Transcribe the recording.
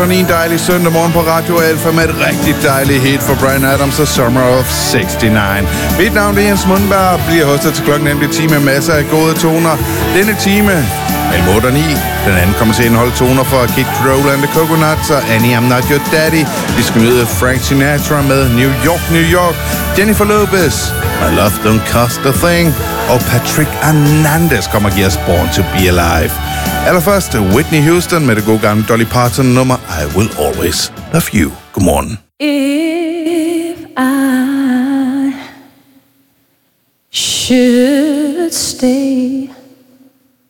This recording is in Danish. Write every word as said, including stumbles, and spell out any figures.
En dejlig søndag morgen på Radio Alfa med et rigtig dejligt hit for Bryan Adams og Summer of sixty-nine. Mit navn er Jens Mundberg, bliver hostet til klokken nemlig time med masser af gode toner. Denne time mellem otte og ni. Den anden kommer til at indeholde toner for Kid Kroll and the Coconuts og Annie I'm Not Your Daddy. Vi skal nyde Frank Sinatra med New York, New York. Jennifer Lopez, My Love Don't Cost a Thing. Og Patrick Hernandez kommer og giver os Born to Be Alive. Allerførst Whitney Houston med det gode gamle Dolly Parton nummer I Will Always Love You. Godmorgen. If I should stay